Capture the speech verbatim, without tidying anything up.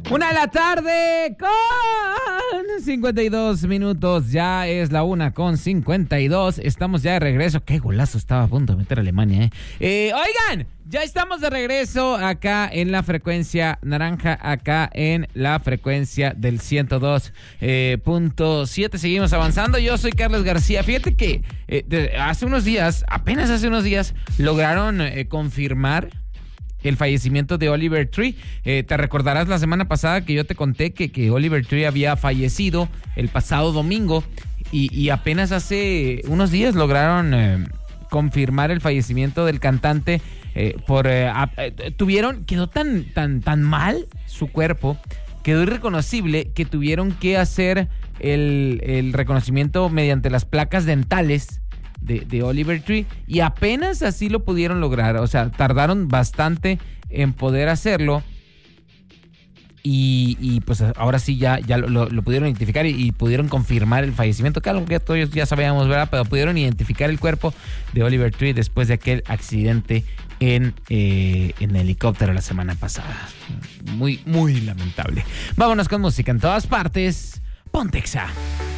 Una de la tarde con cincuenta y dos minutos. Ya es la una con cincuenta y dos. Estamos ya de regreso. Qué golazo estaba a punto de meter Alemania, ¿eh? eh oigan, ya estamos de regreso acá en la frecuencia naranja, acá en la frecuencia del ciento dos punto siete. Seguimos avanzando. Yo soy Carlos García. Fíjate que eh, de, hace unos días, apenas hace unos días, lograron eh, confirmar el fallecimiento de Oliver Tree. Eh, te recordarás la semana pasada que yo te conté que, que Oliver Tree había fallecido el pasado domingo y, y apenas hace unos días lograron eh, confirmar el fallecimiento del cantante. Eh, por eh, a, eh, tuvieron, quedó tan, tan, tan mal su cuerpo, quedó irreconocible que tuvieron que hacer el, el reconocimiento mediante las placas dentales De, de Oliver Tree, y apenas así lo pudieron lograr. O sea, tardaron bastante en poder hacerlo y, y pues ahora sí ya, ya lo, lo, lo pudieron identificar y, y pudieron confirmar el fallecimiento, que algo que todos ya sabíamos, ¿verdad? Pero pudieron identificar el cuerpo de Oliver Tree después de aquel accidente en, eh, en helicóptero la semana pasada. Muy, muy lamentable. Vámonos con música en todas partes. Ponte Exa.